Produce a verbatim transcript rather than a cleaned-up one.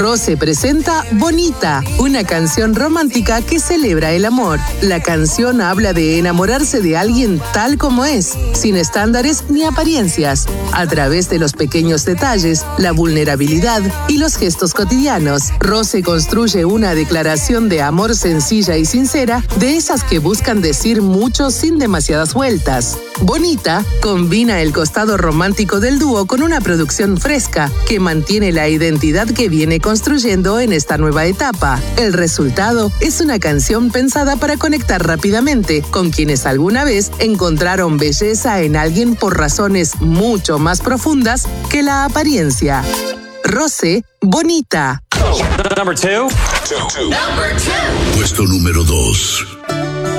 Rosé presenta Bonita, una canción romántica que celebra el amor. La canción habla de enamorarse de alguien tal como es, sin estándares ni apariencias, a través de los pequeños detalles, la vulnerabilidad y los gestos cotidianos. Rosé construye una declaración de amor sencilla y sincera, de esas que buscan decir mucho sin demasiadas vueltas. Bonita combina el costado romántico del dúo con una producción fresca que mantiene la identidad que viene construyendo en esta nueva etapa. El resultado es una canción pensada para conectar rápidamente con quienes alguna vez encontraron belleza en alguien por razones mucho más profundas que la apariencia. Rosé, Bonita. Number two. Puesto número dos.